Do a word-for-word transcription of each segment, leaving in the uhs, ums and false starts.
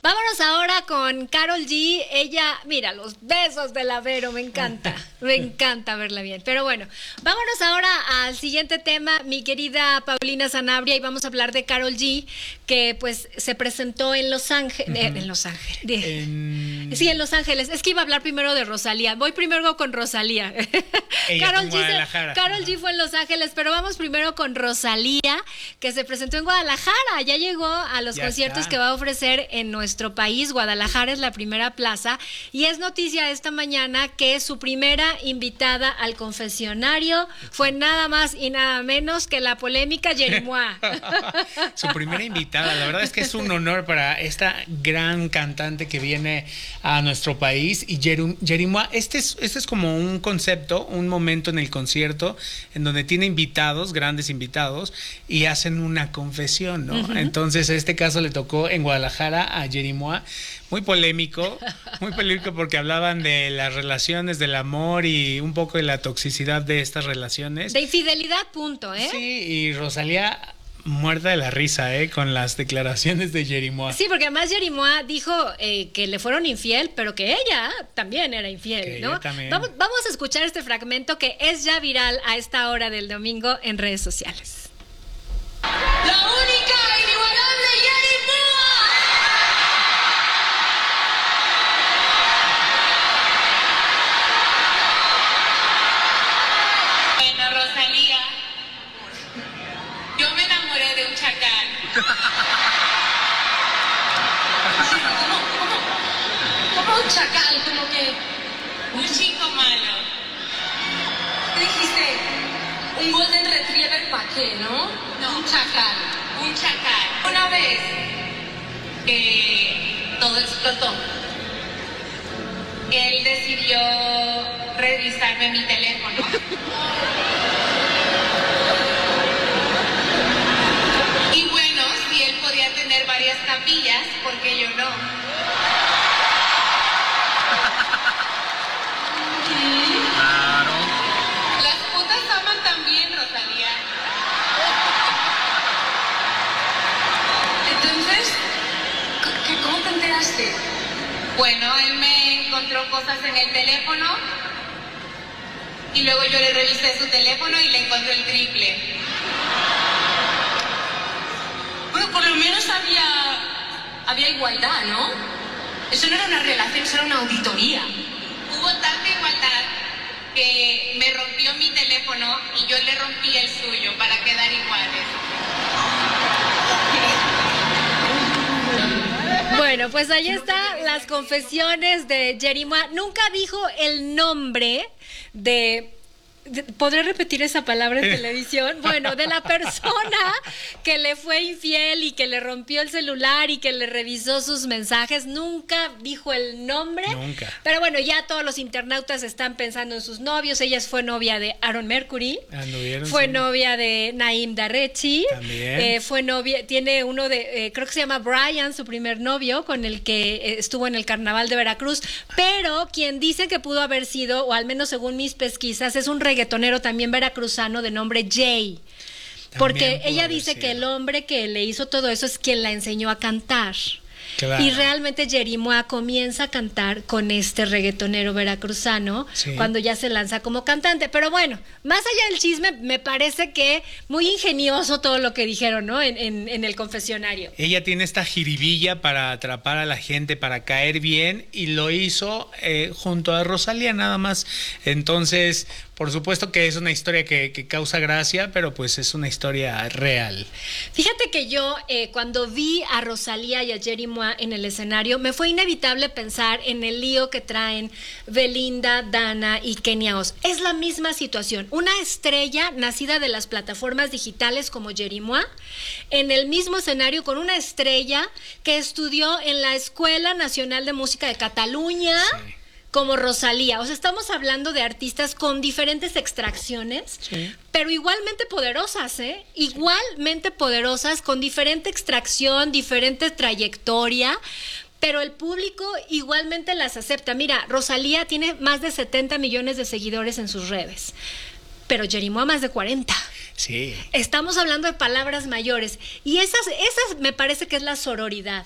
Vámonos ahora con Karol G. Ella, mira, los besos de la Vero, me encanta, me encanta verla bien. Pero bueno, vámonos ahora al siguiente tema, mi querida Paulina Sanabria, y vamos a hablar de Karol G, que pues se presentó en Los Ángeles, uh-huh. eh, en Los Ángeles, de, en... sí, en Los Ángeles. Es que iba a hablar primero de Rosalía, voy primero con Rosalía. Karol G, Karol G fue en Los Ángeles, pero vamos primero con Rosalía, que se presentó en Guadalajara, ya llegó a los ya conciertos está. que va a ofrecer en nuestro país. Guadalajara es la primera plaza y es noticia esta mañana que su primera invitada al confesionario fue nada más y nada menos que la polémica Yeri-Mua. Su primera invitada, la verdad es que es un honor para esta gran cantante que viene a nuestro país. Y Yeri-Mua, este es, este es como un concepto, un momento en el concierto en donde tiene invitados, grandes invitados, y hacen una confesión, ¿no? Uh-huh. Entonces, en este caso le tocó en Guadalajara a Yeri-Mua, muy polémico, muy polémico porque hablaban de las relaciones, del amor y un poco de la toxicidad de estas relaciones. De infidelidad, punto, ¿eh? Sí, y Rosalía muerta de la risa, ¿eh? Con las declaraciones de Yeri-Mua. Sí, porque además Yeri-Mua dijo eh, que le fueron infiel, pero que ella también era infiel, que ¿no? Vamos, vamos a escuchar este fragmento que es ya viral a esta hora del domingo en redes sociales. La única e inigualable Yeri-Mua. Bueno, Rosalía, yo me enamoré de un chacal. ¿Cómo, cómo, cómo un chacal? Como que un chico malo. ¿Qué dijiste? Un golden retriever, ¿para qué, no? No, un chacal. Un chacal. Una vez que todo explotó, él decidió revisarme mi teléfono. Y bueno, si él podía tener varias capillas, ¿por qué yo no? Claro. Las putas aman también, Rosalía. Entonces, ¿cómo te enteraste? Bueno, él me encontró cosas en el teléfono y luego yo le revisé su teléfono y le encontré el triple. Bueno, por lo menos había, había igualdad, ¿no? Eso no era una relación, eso era una auditoría. Hubo tanta igualdad que me rompió mi teléfono y yo le rompí el suyo para quedar iguales. Bueno, pues ahí están las confesiones de Yeri-Mua. Nunca dijo el nombre de... ¿Podré repetir esa palabra en televisión? Bueno, de la persona que le fue infiel y que le rompió el celular y que le revisó sus mensajes. Nunca dijo el nombre. Nunca. Pero bueno, ya todos los internautas están pensando en sus novios. Ella fue novia de Aaron Mercury. Anduvieron, fue sí. novia de Naim Darrechi. También. Eh, fue novia, tiene uno de, eh, creo que se llama Brian, su primer novio, con el que eh, estuvo en el Carnaval de Veracruz. Pero quien dice que pudo haber sido, o al menos según mis pesquisas, es un reggaetonero también veracruzano de nombre Jay, porque ella dice que el hombre que le hizo todo eso es quien la enseñó a cantar. Claro. Y realmente Yeri-Mua comienza a cantar con este reggaetonero veracruzano, sí, cuando ya se lanza como cantante. Pero bueno, más allá del chisme, me parece que muy ingenioso todo lo que dijeron, ¿no? En, en, en el confesionario. Ella tiene esta jiribilla para atrapar a la gente, para caer bien, y lo hizo eh, junto a Rosalía nada más. Entonces, por supuesto que es una historia que, que causa gracia, pero pues es una historia real. Fíjate que yo, eh, cuando vi a Rosalía y a Yeri-Mua en el escenario, me fue inevitable pensar en el lío que traen Belinda, Dana y Kenia Oz. Es la misma situación. Una estrella nacida de las plataformas digitales como Yeri-Mua, en el mismo escenario con una estrella que estudió en la Escuela Nacional de Música de Cataluña, sí, como Rosalía. O sea, estamos hablando de artistas con diferentes extracciones, sí, pero igualmente poderosas, ¿eh? Igualmente poderosas, con diferente extracción, diferente trayectoria, pero el público igualmente las acepta. Mira, Rosalía tiene más de setenta millones de seguidores en sus redes, pero Yeri-Mua más de cuarenta. Sí. Estamos hablando de palabras mayores, y esas, esas me parece que es la sororidad.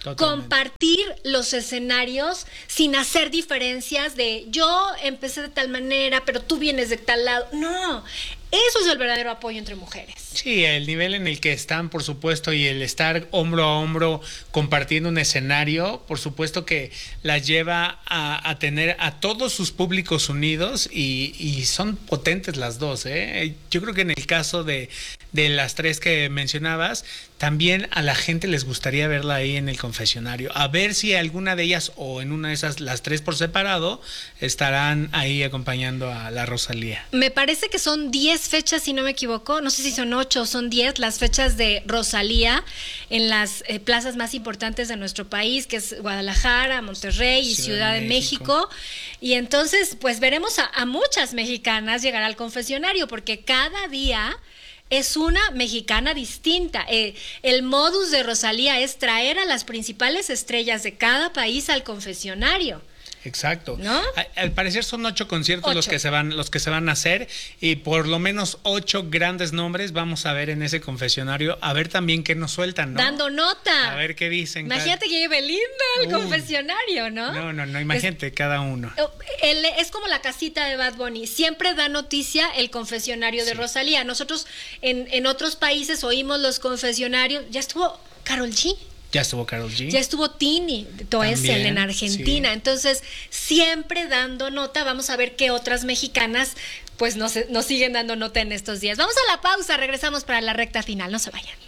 Totalmente. Compartir los escenarios sin hacer diferencias de yo empecé de tal manera, pero tú vienes de tal lado. No, eso es el verdadero apoyo entre mujeres. Sí, el nivel en el que están, por supuesto, y el estar hombro a hombro compartiendo un escenario, por supuesto que las lleva a, a tener a todos sus públicos unidos y, y son potentes las dos, ¿eh? Yo creo que en el caso de, de las tres que mencionabas, también a la gente les gustaría verla ahí en el confesionario, a ver si alguna de ellas o en una de esas, las tres por separado, estarán ahí acompañando a la Rosalía. Me parece que son diez fechas, si no me equivoco, no sé si son ocho o son diez las fechas de Rosalía en las eh, plazas más importantes de nuestro país, que es Guadalajara, Monterrey y Ciudad, Ciudad de México. México. Y entonces, pues veremos a, a muchas mexicanas llegar al confesionario, porque cada día es una mexicana distinta. Eh, el modus de Rosalía es traer a las principales estrellas de cada país al confesionario. Exacto. ¿No? Al parecer son ocho conciertos ocho. los que se van, los que se van a hacer, y por lo menos ocho grandes nombres vamos a ver en ese confesionario, a ver también qué nos sueltan, ¿no? Dando nota. A ver qué dicen. Imagínate que llegue Belinda al Uy. confesionario, ¿no? No, no, no, imagínate es, cada uno. El, es como la casita de Bad Bunny, siempre da noticia el confesionario de sí. Rosalía. Nosotros en, en otros países oímos los confesionarios, ya estuvo Karol G. Ya estuvo Karol G. Ya estuvo Tini Toessel en Argentina. Sí. Entonces, siempre dando nota. Vamos a ver qué otras mexicanas pues nos, nos siguen dando nota en estos días. Vamos a la pausa, regresamos para la recta final. No se vayan.